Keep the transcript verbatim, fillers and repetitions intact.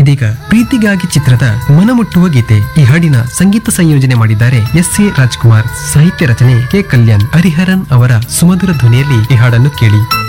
ಇದೀಗ ಪ್ರೀತಿಗಾಗಿ ಚಿತ್ರದ ಮನಮುಟ್ಟುವ ಗೀತೆ. ಈ ಹಾಡಿನ ಸಂಗೀತ ಸಂಯೋಜನೆ ಮಾಡಿದ್ದಾರೆ ಎಸ್ ಎ ರಾಜ್ಕುಮಾರ್, ಸಾಹಿತ್ಯ ರಚನೆ ಕೆ ಕಲ್ಯಾಣ್. ಹರಿಹರನ್ ಅವರ ಸುಮಧುರ ಧ್ವನಿಯಲ್ಲಿ ಈ ಹಾಡನ್ನು ಕೇಳಿ.